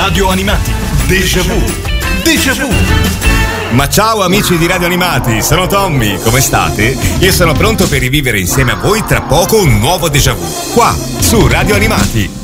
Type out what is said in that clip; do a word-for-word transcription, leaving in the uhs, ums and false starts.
Radio Animati. Déjà vu. Déjà vu. Ma ciao amici di Radio Animati, sono Tommy, come state? Io sono pronto per rivivere insieme a voi tra poco un nuovo déjà vu, qua su Radio Animati.